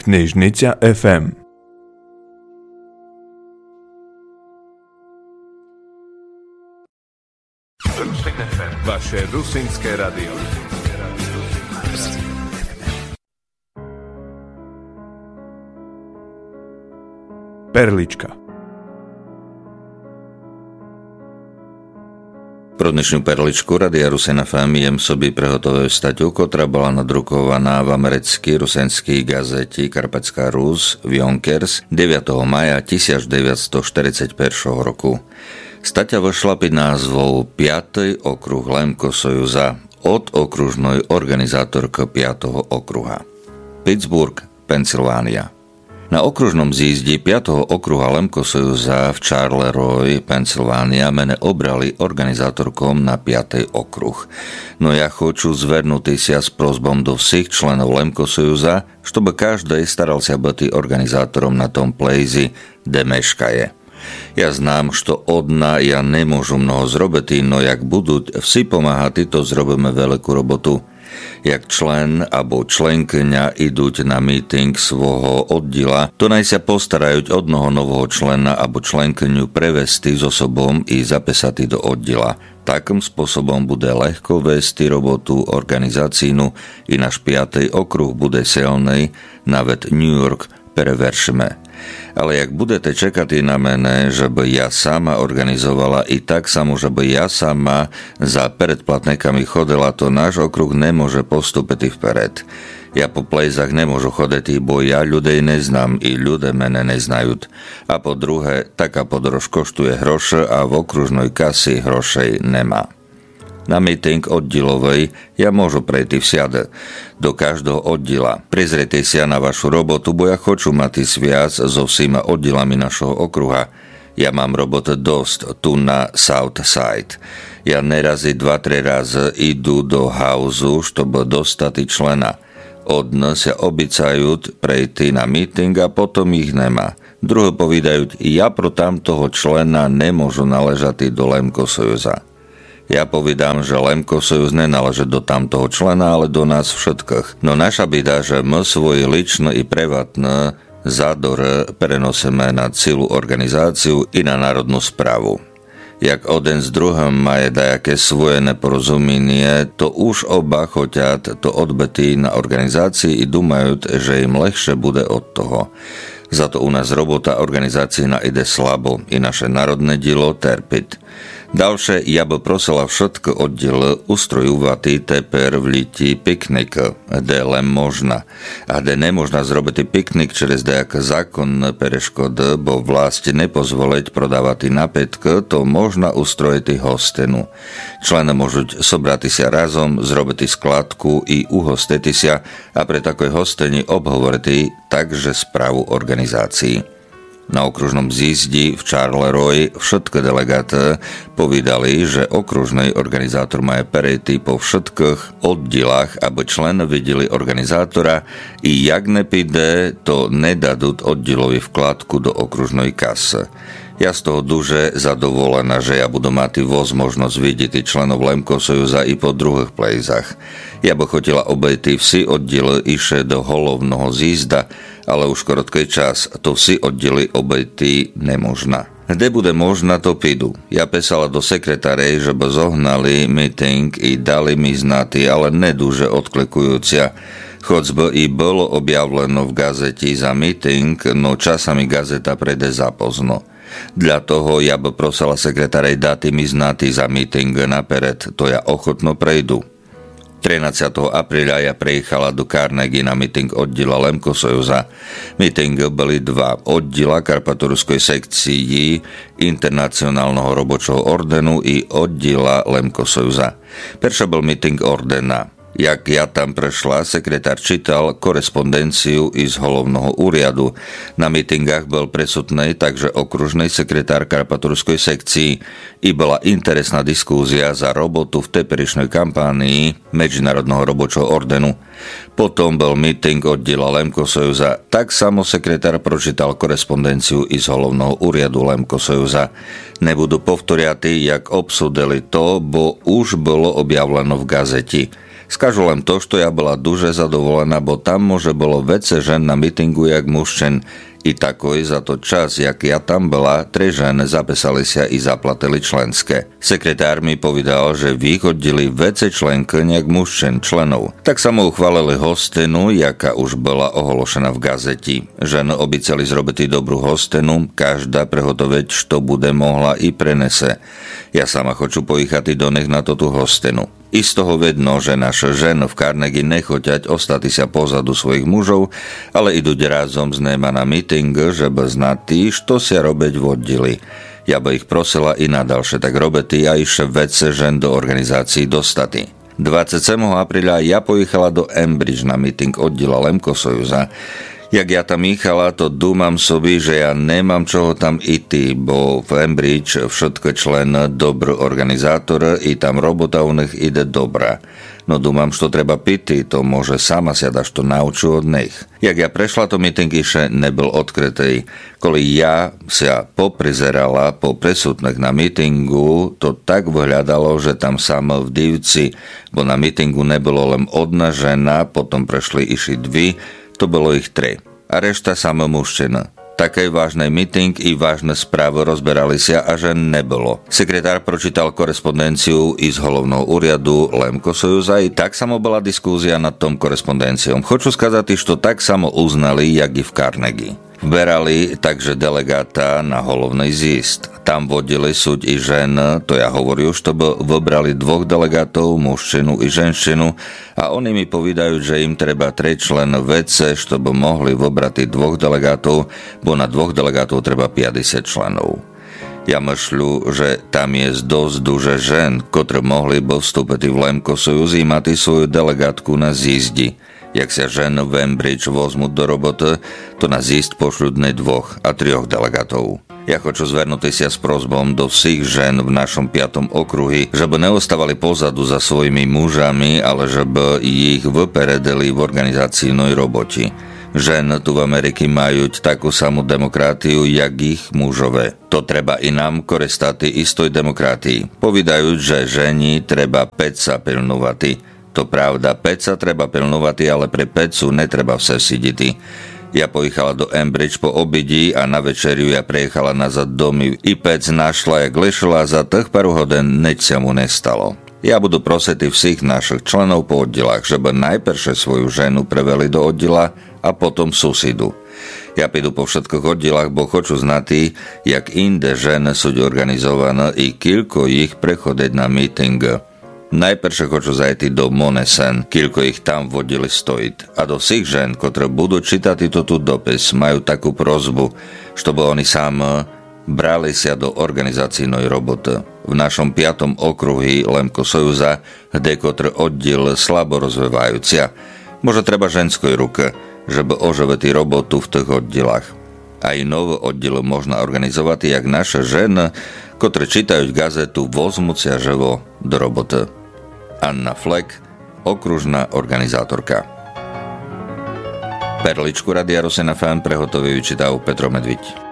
Knižnica FM. Vaše rusínske radio. Perlička. Pro dnešnú perličku Radia Rusin FM jem sobi prehotovil staťu, ktorá bola nadrukovaná v americkej rusenskej gazeti Karpatská Rus v Yonkers 9. maja 1941 roku. Staťa vošla pod názvou 5. okruh Lemko-Sojuza od okružnej organizátorky 5. okruha. Pittsburgh, Pensylvánia. Na okružnom zjízdi 5. okruha Lemko-Sojuza v Charleroi, Pensylvánia, mene obrali organizátorkom na 5. okruh. No ja хочу zvernutися s prozbom do všech členov Lemko-Sojuza, чтобы každý staral sa byť organizátorom na tom plejzi, kde meškaje. Ja znám, što odna ja ne môžu mnoho zrobiť, no jak budú vsi pomáhati, to zrobíme veľkú robotu. Jak člen alebo členkyňa idúť na meeting svojho oddila, to naj sa postarajú odnoho nového člena alebo členkyňu prevesti s osobom i zapesati do oddila. Takým spôsobom bude ľahko vesti robotu organizácínu i náš 5. okruh bude silný, nawet New York preveršime. Ale jak budete čekať na mene, že by ja sama organizovala i tak samo, že by ja sama za predplatnékami chodila, to náš okruh nemôže postúpiť vpred. Ja po plejzach nemôžu choditi, bo ja ľudej neznám i ľudia mene neznajú. A po druhé, taká podrož koštuje hroše a v okružnej kasi hrošej nemá. Na meeting oddilovej ja môžu prejти vsiade do každého oddila. Prizrite sa na vašu robotu, bo ja хочу mať sviac so všima oddilami našho okruha. Ja mám roboty dosť tu na South Side. Ja nerazy 2-3 razy idú do hauzu, чтобы dostať člena. Odne sa obycajú prejti na meeting a potom ich nemá. Druhé povídajú, ja pro tamtoho člena nemôžu naležať do Lemko-Sojuza. Ja povídam, že Lemko-Sojuz nenáleží do tamtoho člena, ale do nás všetkých. No naša bida, že my svoje ličné i privatné zádore prenosíme na celú organizáciu i na národnú správu. Jak один z druhým maje dajaké svoje neporozumienie, to už oba choťat to odbetí na organizácii i dumajú, že im ľahšie bude od toho. Za to u nás robota organizácií ide slabo i naše národné dielo terpiť. Ďalšie, ja by prosila všetko oddiely ustrojúvať teper v liti piknik, kde len možno. A kde nemožno zrobiť piknik čez nejaké zákonné pereškody, bo vlast nepozvoliť prodávať napätky, to možno ustrojiť hostinu. Členy môžu sobrať sa razom, zrobiť skladku i uhostiť sa a pre takoj hostení obhovoriť takže správu organizácií. Na okružnom zjízdi v Charleroi všetky delegáty povedali, že okružný organizátor má prejти po všetkých oddilách, aby člen videli organizátora i jak nepíde, to nedadú oddilovi vkladku do okružnej kasy. Ja z toho duže zadovolená, že ja budu mať možnosť vidieť členov Lemko-Sojuza i po druhých plejzach. Ja by chotila obejti vsi oddily iše do holovného zjízda, ale už korotký čas to vsi oddily obejti nemožná. Kde bude možná, to pídu. Ja písala do sekretárej, že by zohnali meeting i dali mi znati, ale neduže odklikujúcia. Choď by i bolo objavleno v gazeti za meeting, no časami gazeta prejde zapozno. Dla toho ja by prosila sekretárej dati mi znati za meeting napered, to ja ochotno prejdu. 13. apríla ja prejechala do Carnegie na meeting oddila Lemko-Sojuza. Meeting boli dva oddila Karpatorskej sekcii Internacionálneho robočoho ordenu i oddila Lemko-Sojuza. Perša bol meeting ordena. Jak ja tam prešla, sekretár čítal korespondenciu i z hlavného úriadu. Na meetingách bol presutný takže okružný sekretár Karpatorskej sekcii i bola interesná diskúzia za robotu v teperišnej kampánii Medzinárodného robočoho ordenu. Potom bol meeting oddila Lemko-Sojuza, tak samo sekretár pročítal korespondenciu i z hlavného úriadu Lemko-Sojuza. Nebudu povtoriati, jak obsudili to, bo už bolo objavleno v gazeti. Скажу len to, что я была дуже задоволена, bo tam może bolo vece žen na mitingu jak mužčen. I takoj za to čas, jak ja tam bola, 3 ženy zapísali sa i zaplatili členské. Sekretár mi povedal, že vychodili vece členky nejak mužčen členov. Tak samo uchválili hostinu, jaká už bola ohološená v gazeti. Ženy obicali zrobiť dobrú hostinu, každá prehotoveť, što bude mohla i prenese. Ja sama хочу поїхати до них на тоту hostinu. I z toho vedno, že naše ženy v Carnegie nechoťať ostati sa pozadu svojich mužov, ale idú razom z nema na meeting, żeby znati što sa robiť v oddili. Ja by ich prosila i nadalšie tak robiti a iše vece žen do organizácií dostati. 27. apríla ja pojechala do Ambridge na meeting oddila Lemkosojuza. Jak ja tam jíchala, to dúmam sobi, že ja nemám čoho tam iti, bo v Ambridge všetko člen dobrý organizátor i tam robota u nich ide dobrá. No dúmam, što treba piti, to môže sama sa da što nauču od nich. Jak ja prešla, to meeting iše nebyl odkrytý. Koli ja sa poprizerala po presutných na meetingu, to tak vyhľadalo, že tam sam v divci, bo na meetingu nebylo len jedna žena, potom prešli iši 2, to bolo ich 3. A rešta samo mužčina. Takej vážnej meeting i vážne správy rozberali sa a že nebolo. Sekretár pročítal korespondenciu i z hlavného úriadu Lemkosojuza i tak samo bola diskúzia nad tom korespondenciom. Хочу сказати, що так само uznali, jak i v Carnegie. Berali takže delegáta na hlavný zjist. Tam vodili súď i žen, to ja hovorím, чтобы vybrali 2 delegátov, mužčinu i ženšinu a oni mi povedajú, že im treba 3 člen vece, чтобы mohli vybrať 2 delegátov, bo na 2 delegátov treba 50 členov. Ja myšľu, že tam je dosť duže žen, ktoré mohli by vstúpiť v Lemkosojuzi i mať svoju delegátku na zjizdi. Jak sa žen v Ambridge vozmú do roboty, to na zjist pošľú 2 a 3 delegátov. Ja хочу zvernuti sa s prozbom do všich žen v našom 5. okruhi, żeby neostávali pozadu za svojimi mužami, ale żeby ich vyperedili v organizacijnej roboti. Žen tu v Amerike majú takú samú demokratiu, jak ich mužové. To treba i nám koristati istoj demokratii. Povedajú, že ženi treba peca pilnovati. To pravda, peca treba pilnovati, ale pre pecu netreba vse siditi. Ja pojechala do Ambridge po obidi a na večeriu ja prejechala nazad domy. I pec našla, jak lišila, za tých pár hodin neď sa mu nestalo. Ja budu prositi všich našich členov po oddilách, żeby najprvšie svoju ženu preveli do oddila a potom susidu. Ja pidu po všetkých oddilách, bo хочу znati, jak inde ženy sú organizované i kilko ich prechodeť na meeting. Najprvšie хочу zajти do Monesen, kilko ich tam vodili stojiť. A do všich žen, ktoré budú čítať toto dopis, majú takú prozbu, чтобы oni sami brali sa do organizacijnej roboty. V našom 5. okruhi Lemkosojuza, kde ktorý oddil slabo rozvíjajúcia, môže treba ženskoj ruke, żeby oživiť robotu v tých oddilách. Aj nové oddily možno organizovať, jak naše ženy, ktoré čítajú gazetu, vozmú sa živo do roboty. Anna Fleck, okružná organizátorka. Perličku Radia Rusin FM prehotovil čítal Petro Medviť.